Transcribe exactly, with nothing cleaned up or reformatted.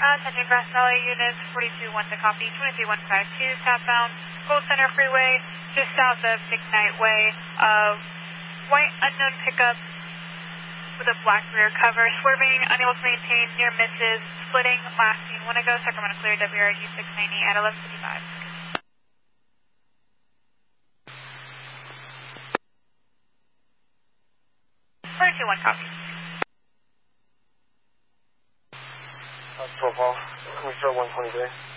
Uh, Attention Grass Valley units, forty-two one to copy, twenty-three one five two, southbound, Gold Center Freeway, just south of McKnight Way. Uh, white unknown pickup with a black rear cover, swerving, unable to maintain, near misses, splitting, last seen one ago, Sacramento clear, W R U six ninety at eleven fifty-five. forty-two one copy. That's profile. Can we start one twenty-three?